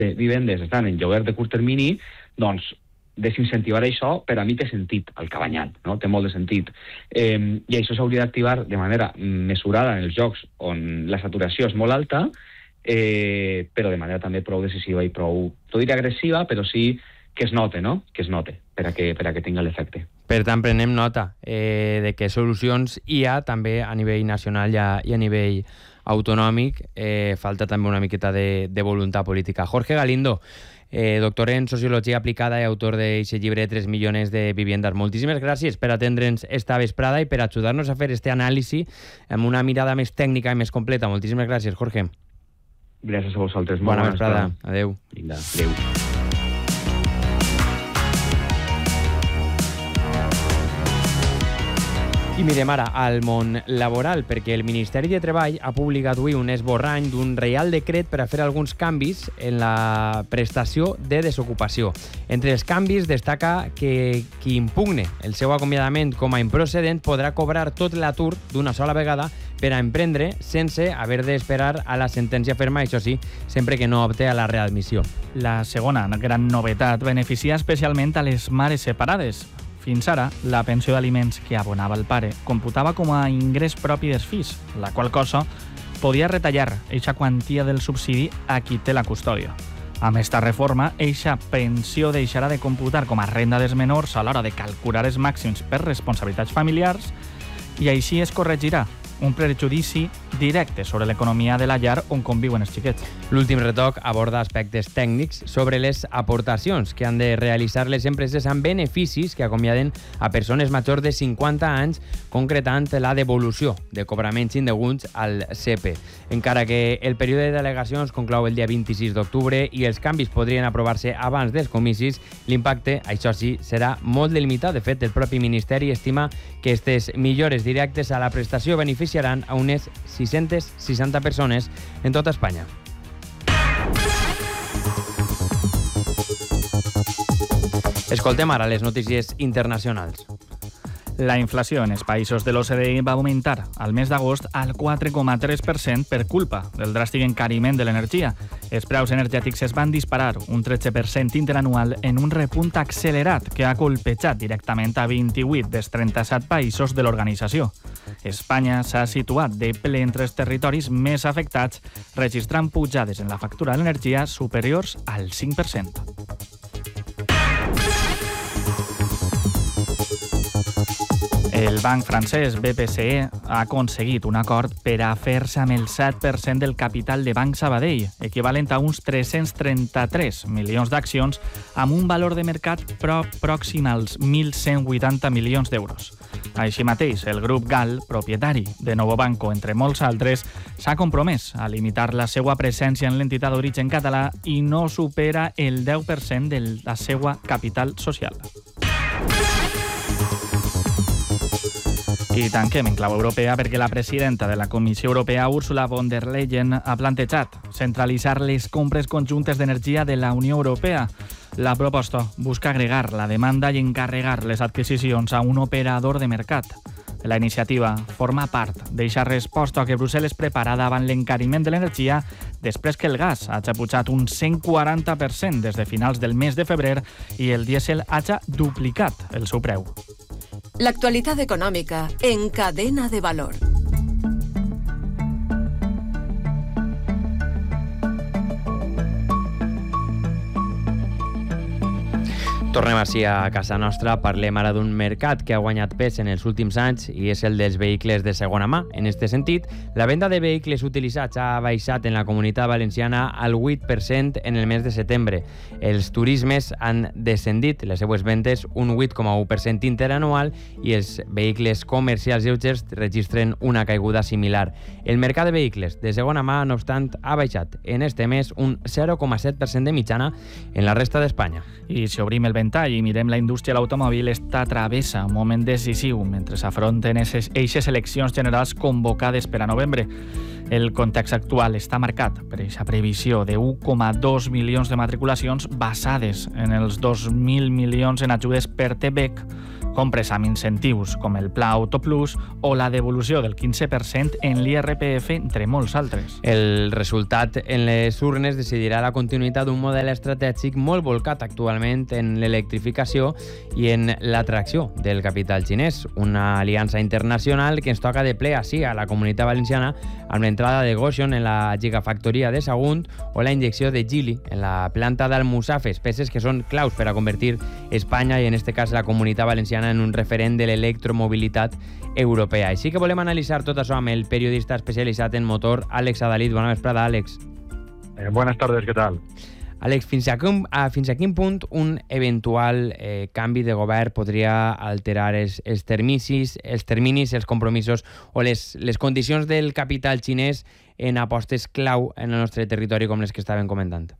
de vivendes estan en lloguer de curt termini, doncs desincentivar això per a mi té sentit al Cabanyal, no? Té molt de sentit. I això s'hauria d'activar de manera mesurada en els llocs on la saturació és molt alta, però de manera també prou decisiva i prou, no diré agressiva, però sí que es note, no? Que es note per a que tinga l'efecte. Per tant, prenem nota de que solucions hi ha també a nivell nacional i a nivell autonòmic. Falta també una miqueta de voluntat política. Jorge Galindo, doctor en Sociologia Aplicada i autor d'aquest llibre 3 milions de viviendas. Moltíssimes gràcies per atendre'ns esta vesprada i per ajudar-nos a fer este anàlisi amb una mirada més tècnica i més completa. Moltíssimes gràcies, Jorge. Gràcies a vosaltres. Bona vesprada. Adéu. Vinga, adéu. I mirem ara al món laboral, perquè el Ministeri de Treball ha publicat avui un esborrany d'un reial decret per a fer alguns canvis en la prestació de desocupació. Entre els canvis destaca que qui impugne el seu acomiadament com a improcedent podrà cobrar tot l'atur d'una sola vegada per a emprendre sense haver d'esperar a la sentència ferma, això sí, sempre que no opte a la readmissió. La segona gran novetat beneficia especialment a les mares separades. Fins ara, la pensió d'aliments que abonava el pare computava com a ingrés propi dels fills, la qual cosa podia retallar eixa quantia del subsidi a qui té la custòdia. Amb esta reforma, eixa pensió deixarà de computar com a renda dels menors a l'hora de calcular els màxims per responsabilitats familiars i així es corregirà un prejudici directe sobre l'economia de la llar on conviuen els xiquets. L'últim retoc aborda aspectes tècnics sobre les aportacions que han de realitzar les empreses amb beneficis que acomiaden a persones majors de 50 anys, concretant la devolució de cobraments indeguts al CEPE. Encara que el període de delegacions conclou el dia 26 d'octubre i els canvis podrien aprovar-se abans dels comicis, l'impacte, això sí, serà molt delimitat. De fet, el propi Ministeri estima que aquestes millores directes a la prestació beneficiaran a unes 660 persones en tota Espanya. Escoltem ara les notícies internacionals. La inflació en els països de l'OCDE va augmentar al mes d'agost al 4,3% per culpa del dràstic encariment de l'energia. Els preus energètics es van disparar un 13% interanual en un repunt accelerat que ha colpejat directament a 28 dels 37 països de l'organització. Espanya s'ha situat de ple entre els territoris més afectats, registrant pujades en la factura de l'energia superiors al 5%. El banc francès BPCE ha aconseguit un acord per a fer-se amb el 7% del capital de Banc Sabadell, equivalent a uns 333 milions d'accions, amb un valor de mercat pròxim als 1.180 milions d'euros. Així mateix, el grup GAL, propietari de Novo Banco, entre molts altres, s'ha compromès a limitar la seva presència en l'entitat d'origen català i no supera el 10% de la seva capital social. I tanquem en clau europea perquè la presidenta de la Comissió Europea, Ursula von der Leyen, ha plantejat centralitzar les compres conjuntes d'energia de la Unió Europea. La proposta busca agregar la demanda i encarregar les adquisicions a un operador de mercat. La iniciativa forma part d'eixa resposta que Brussel·les prepara davant l'encariment de l'energia després que el gas hagi pujat un 140% des de finals del mes de febrer i el dièsel hagi duplicat el seu preu. L'actualitat econòmica en Cadena de Valor. Tornem així a casa nostra. Parlem ara d'un mercat que ha guanyat pes en els últims anys i és el dels vehicles de segona mà. En aquest sentit, la venda de vehicles utilitzats ha baixat en la Comunitat Valenciana al 8% en el mes de setembre. Els turismes han descendit les seues vendes un 8,1% interanual i els vehicles comercials lleugers registren una caiguda similar. El mercat de vehicles de segona mà, no obstant, ha baixat en este mes un 0,7% de mitjana en la resta d'Espanya. I si obrim el ventall i mirem la indústria de l'automòbil, esta travessa un moment decisiu mentre s'afronten eixes eleccions generals convocades per a novembre. El context actual està marcat per aquesta previsió de 1,2 milions de matriculacions basades en els 2.000 milions en ajudes per TVEC compres amb incentius com el Pla Auto Plus o la devolució del 15% en l'IRPF, entre molts altres. El resultat en les urnes decidirà la continuïtat d'un model estratègic molt volcat actualment en l'electrificació i en l'atracció del capital xinès, una aliança internacional que ens toca de ple així a la Comunitat Valenciana amb l'entrada de Gotion en la gigafactoria de Sagunt o la injecció de Geely en la planta d'Almussafes, peces que són claus per a convertir Espanya i en este cas la Comunitat Valenciana en un referent de l'electromobilitat europea. Així que volem analitzar tot això amb el periodista especialitzat en motor Àlex Adalid. Bona vesprada, Àlex. Buenas tardes, ¿qué tal? Àlex, fins a quin punt un eventual canvi de govern podria alterar els terminis, els compromisos o les condicions del capital xinès en apostes clau en el nostre territori com les que estaven comentant?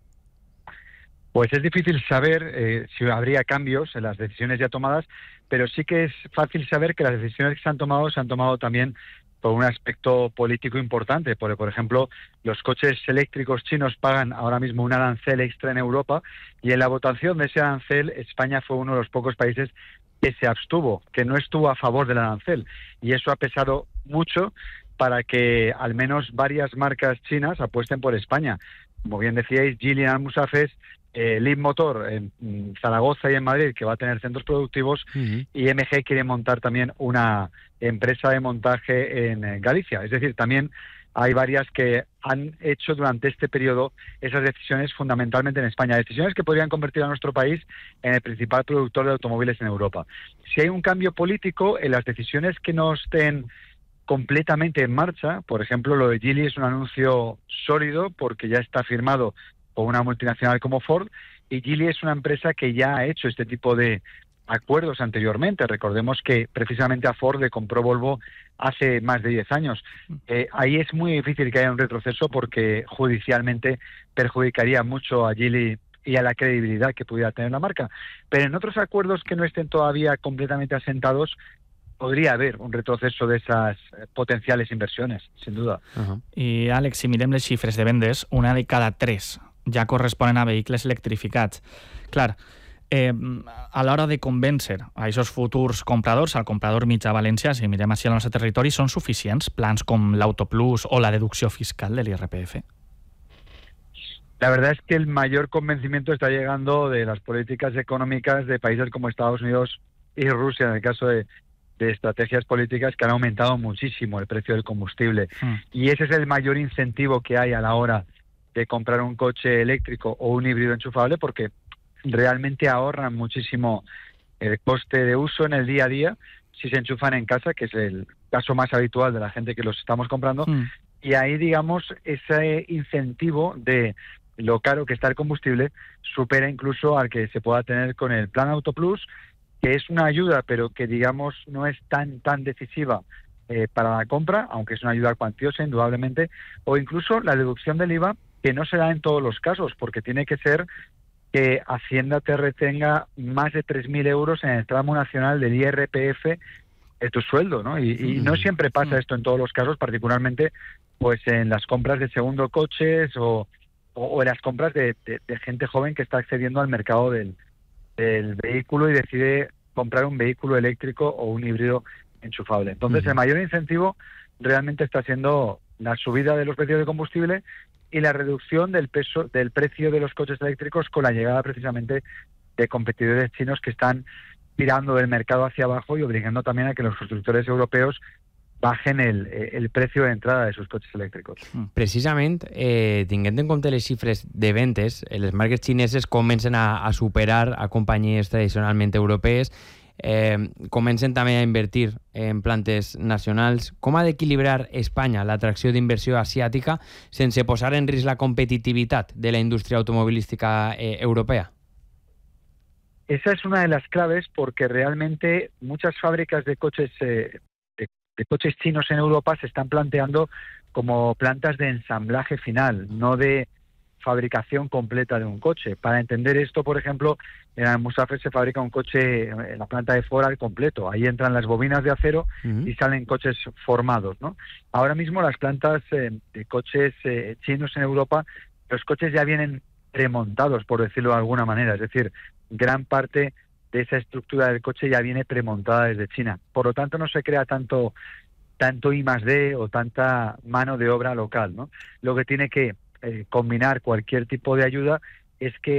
Pues es difícil saber si habría cambios en las decisiones ya tomadas, pero sí que es fácil saber que las decisiones que se han tomado también por un aspecto político importante, porque, por ejemplo, los coches eléctricos chinos pagan ahora mismo un arancel extra en Europa y en la votación de ese arancel España fue uno de los pocos países que se abstuvo, que no estuvo a favor del arancel, y eso ha pesado mucho para que al menos varias marcas chinas apuesten por España. Como bien decíais, Geely en Almussafes, Leapmotor en Zaragoza y en Madrid, que va a tener centros productivos, y MG quiere montar también una empresa de montaje en Galicia. Es decir, también hay varias que han hecho durante este periodo esas decisiones fundamentalmente en España, decisiones que podrían convertir a nuestro país en el principal productor de automóviles en Europa. Si hay un cambio político en las decisiones que no estén completamente en marcha, por ejemplo, lo de Geely es un anuncio sólido porque ya está firmado por una multinacional como Ford, y Geely es una empresa que ya ha hecho este tipo de acuerdos anteriormente. Recordemos que precisamente a Ford le compró Volvo hace más de 10 años. Ahí es muy difícil que haya un retroceso porque judicialmente perjudicaría mucho a Geely y a la credibilidad que pudiera tener la marca. Pero en otros acuerdos que no estén todavía completamente asentados, podria haver un retroceso d'esas potencials inversions, sin duda. I, Àlex, si mirem les xifres de vendes, una de cada 3 ja corresponen a vehicles electrificats. Clar, a l'hora de convèncer a aquests futurs compradors, al comprador mitjà valencià, si mirem així al nostre territori, són suficients plans com l'Autoplus o la deducció fiscal de l'IRPF? La verdad es que el mayor convencimiento está llegando de las políticas económicas de países como Estados Unidos y Rusia, en el caso de estrategias políticas que han aumentado muchísimo el precio del combustible. Y ese es el mayor incentivo que hay a la hora de comprar un coche eléctrico o un híbrido enchufable, porque realmente ahorran muchísimo el coste de uso en el día a día si se enchufan en casa, que es el caso más habitual de la gente que los estamos comprando. Y ahí, digamos, ese incentivo de lo caro que está el combustible supera incluso al que se pueda tener con el Plan Auto Plus, que es una ayuda, pero que, digamos, no es tan decisiva para la compra, aunque es una ayuda cuantiosa, indudablemente, o incluso la deducción del IVA, que no se da en todos los casos, porque tiene que ser que Hacienda te retenga más de 3.000 euros en el tramo nacional del IRPF de tu sueldo, ¿no? Y no siempre pasa esto en todos los casos, particularmente pues en las compras de segundo coches o en las compras de gente joven que está accediendo al mercado del vehículo y decide comprar un vehículo eléctrico o un híbrido enchufable. Entonces, el mayor incentivo realmente está siendo la subida de los precios de combustible y la reducción del precio de los coches eléctricos con la llegada precisamente de competidores chinos que están tirando del mercado hacia abajo y obligando también a que los constructores europeos bajen el precio de entrada de sus coches elèctrics. Precisament, tinguent en compte les xifres de ventes, les marques xineses comencen a superar a companyies tradicionalment europees, comencen també a invertir en plantes nacionals. Com ha d'equilibrar Espanya l'atracció d'inversió asiàtica sense posar en risc la competitivitat de la indústria automovilística europea? Esa es una de las claves, porque realmente muchas fábricas de coches chinos en Europa se están planteando como plantas de ensamblaje final, no de fabricación completa de un coche. Para entender esto, por ejemplo, en Almussafes se fabrica un coche en la planta de Ford al completo. Ahí entran las bobinas de acero y salen coches formados, ¿no? Ahora mismo las plantas de coches chinos en Europa, los coches ya vienen remontados, por decirlo de alguna manera. Es decir, gran parte de esa estructura del coche ya viene premontada desde China. Por lo tanto, no se crea tanto I+D o tanta mano de obra local, ¿no? Lo que tiene que combinar cualquier tipo de ayuda es que